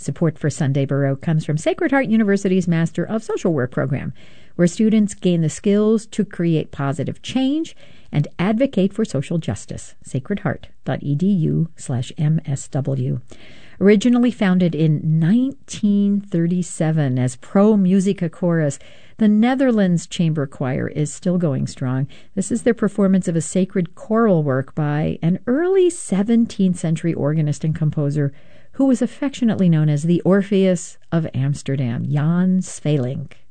Support for Sunday Baroque comes from Sacred Heart University's Master of Social Work program, where students gain the skills to create positive change and advocate for social justice. sacredheart.edu/MSW. Originally founded in 1937 as Pro Musica Chorus, the Netherlands Chamber Choir is still going strong. This is their performance of a sacred choral work by an early 17th century organist and composer who was affectionately known as the Orpheus of Amsterdam, Jan Sweelinck.